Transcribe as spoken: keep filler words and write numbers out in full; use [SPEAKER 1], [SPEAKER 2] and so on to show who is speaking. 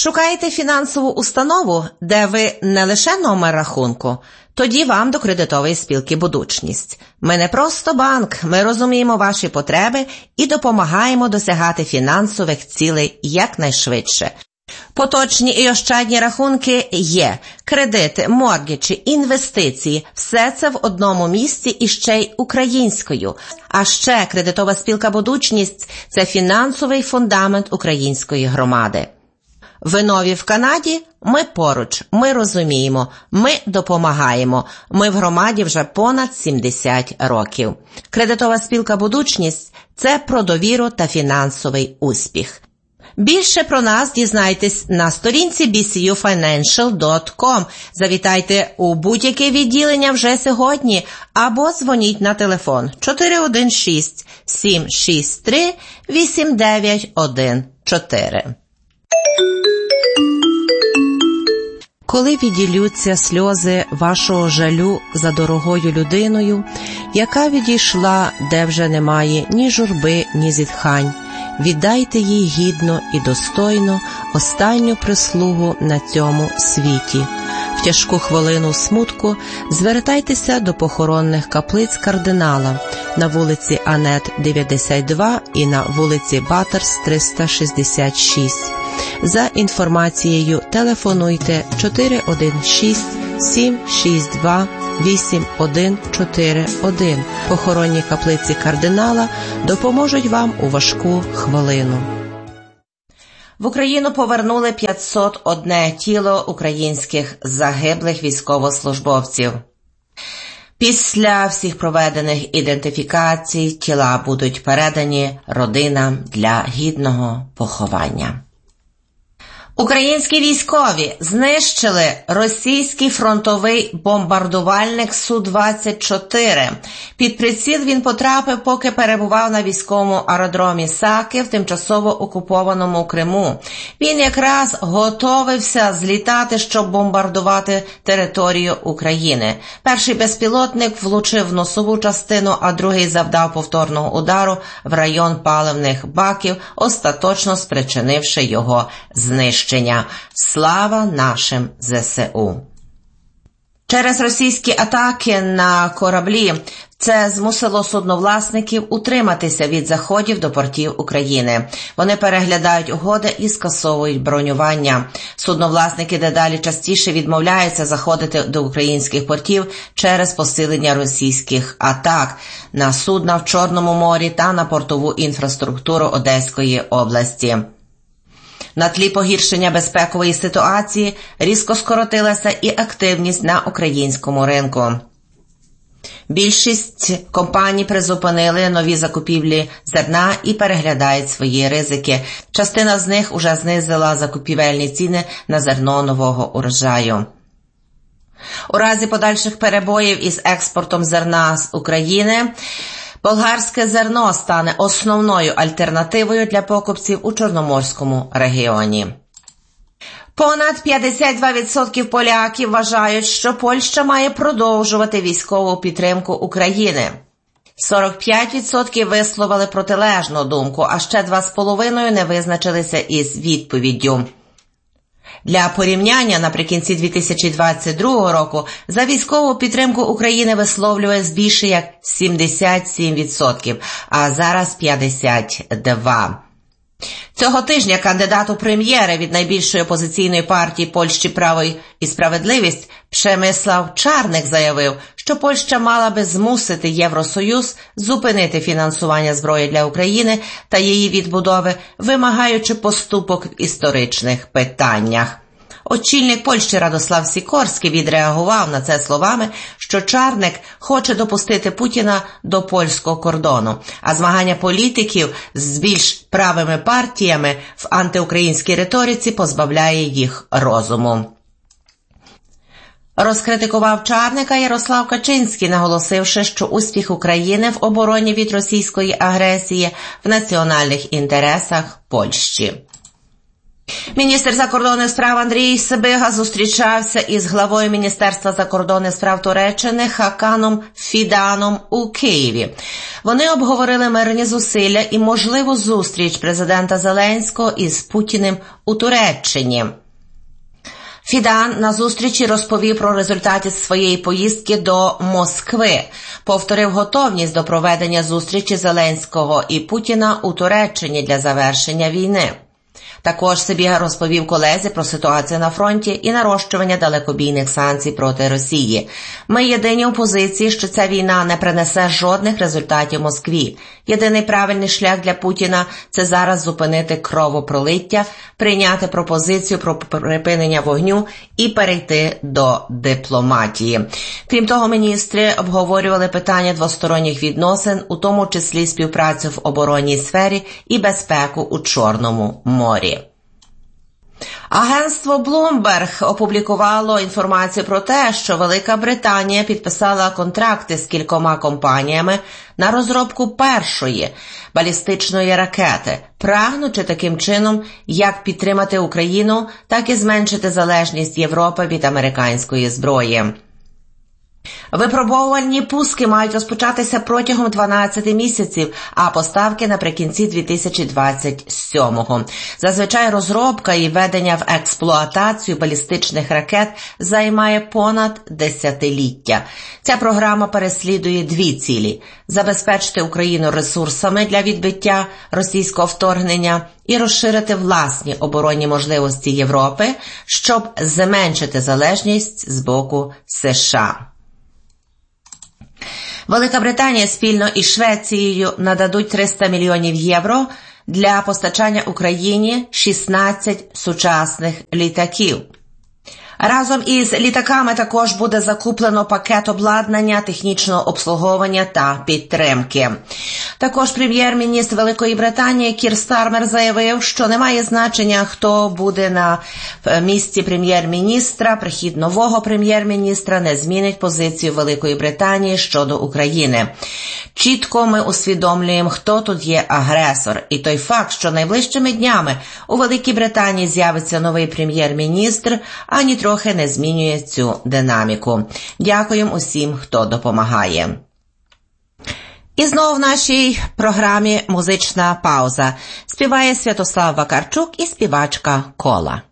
[SPEAKER 1] Шукаєте фінансову установу, де ви не лише номер рахунку? Тоді вам до кредитової спілки «Будучність». Ми не просто банк, ми розуміємо ваші потреби і допомагаємо досягати фінансових цілей якнайшвидше. Поточні і ощадні рахунки є, кредити, моргіджі, інвестиції – все це в одному місці і ще й українською. А ще кредитова спілка «Будучність» – це фінансовий фундамент української громади. Ви нові в Канаді? Ми поруч, ми розуміємо, ми допомагаємо. Ми в громаді вже понад сімдесят років. Кредитова спілка «Будучність» – це про довіру та фінансовий успіх. Більше про нас дізнайтесь на сторінці бі сі ю файненшл дот ком. Завітайте у будь-яке відділення вже сьогодні або дзвоніть на телефон чотири один шість сім шість три вісім дев'ять один чотири. Коли віділються сльози вашого жалю за дорогою людиною, яка відійшла, де вже немає ні журби, ні зітхань, віддайте їй гідно і достойно останню прислугу на цьому світі. В тяжку хвилину смутку звертайтеся до похоронних каплиць кардинала на вулиці Анет дев'яносто два і на вулиці Баттерс триста шістдесят шість. За інформацією телефонуйте чотири один шість сім шість два вісім один чотири один. Похоронні каплиці кардинала допоможуть вам у важку хвилину. В Україну повернули п'ятсот одне тіло українських загиблих військовослужбовців. Після всіх проведених ідентифікацій тіла будуть передані родинам для гідного поховання. Українські військові знищили російський фронтовий бомбардувальник Су двадцять чотири. Під приціл він потрапив, поки перебував на військовому аеродромі Саки в тимчасово окупованому Криму. Він якраз готовився злітати, щоб бомбардувати територію України. Перший безпілотник влучив в носову частину, а другий завдав повторного удару в район паливних баків, остаточно спричинивши його знищення. Слава нашим зе се у! Через російські атаки на кораблі це змусило судновласників утриматися від заходів до портів України. Вони переглядають угоди і скасовують бронювання. Судновласники дедалі частіше відмовляються заходити до українських портів через посилення російських атак на судна в Чорному морі та на портову інфраструктуру Одеської області. На тлі погіршення безпекової ситуації різко скоротилася і активність на українському ринку. Більшість компаній призупинили нові закупівлі зерна і переглядають свої ризики. Частина з них уже знизила закупівельні ціни на зерно нового урожаю. У разі подальших перебоїв із експортом зерна з України болгарське зерно стане основною альтернативою для покупців у Чорноморському регіоні. Понад п'ятдесят два відсотки поляків вважають, що Польща має продовжувати військову підтримку України. сорок п'ять відсотків висловили протилежну думку, а ще два цілих п'ять десятих не визначилися із відповіддю. Для порівняння, наприкінці дві тисячі двадцять другого року за військову підтримку України висловлює більше як сімдесят сім відсотків, а зараз п'ятдесят два відсотки. Цього тижня кандидат у прем'єри від найбільшої опозиційної партії Польщі «Право і справедливість» Przemysław Czarnek заявив, що Польща мала би змусити Євросоюз зупинити фінансування зброї для України та її відбудови, вимагаючи поступок в історичних питаннях. Очільник Польщі Радослав Сікорський відреагував на це словами, що Czarnek хоче допустити Путіна до польського кордону, а змагання політиків з більш правими партіями в антиукраїнській риториці позбавляє їх розуму. Розкритикував Czarneka Ярослав Качинський, наголосивши, що успіх України в обороні від російської агресії в національних інтересах Польщі. Міністр закордонних справ Андрій Сибига зустрічався із главою Міністерства закордонних справ Туреччини Хаканом Фіданом у Києві. Вони обговорили мирні зусилля і можливу зустріч президента Зеленського із Путіним у Туреччині. Фідан на зустрічі розповів про результати своєї поїздки до Москви, повторив готовність до проведення зустрічі Зеленського і Путіна у Туреччині для завершення війни. Також Сибіга розповів колезі про ситуацію на фронті і нарощування далекобійних санкцій проти Росії. Ми єдині у позиції, що ця війна не принесе жодних результатів Москві. Єдиний правильний шлях для Путіна – це зараз зупинити кровопролиття, прийняти пропозицію про припинення вогню і перейти до дипломатії. Крім того, міністри обговорювали питання двосторонніх відносин, у тому числі співпрацю в оборонній сфері і безпеку у Чорному морі. Агентство Bloomberg опублікувало інформацію про те, що Велика Британія підписала контракти з кількома компаніями на розробку першої балістичної ракети, прагнучи таким чином як підтримати Україну, так і зменшити залежність Європи від американської зброї. Випробовувальні пуски мають розпочатися протягом дванадцяти місяців, а поставки наприкінці дві тисячі двадцять сьомого. Зазвичай розробка і введення в експлуатацію балістичних ракет займає понад десятиліття. Ця програма переслідує дві цілі – забезпечити Україну ресурсами для відбиття російського вторгнення і розширити власні оборонні можливості Європи, щоб зменшити залежність з боку США. Велика Британія спільно із Швецією нададуть триста мільйонів євро для постачання Україні шістнадцяти сучасних літаків. Разом із літаками також буде закуплено пакет обладнання, технічного обслуговування та підтримки. Також прем'єр-міністр Великої Британії Кір Стармер заявив, що немає значення, хто буде на місці прем'єр-міністра, прихід нового прем'єр-міністра не змінить позицію Великої Британії щодо України. Чітко ми усвідомлюємо, хто тут є агресор. І той факт, що найближчими днями у Великій Британії з'явиться новий прем'єр-міністр, ані трохи не змінює цю динаміку. Дякуємо усім, хто допомагає. І знову в нашій програмі музична пауза. Співає Святослав Вакарчук і співачка Кола.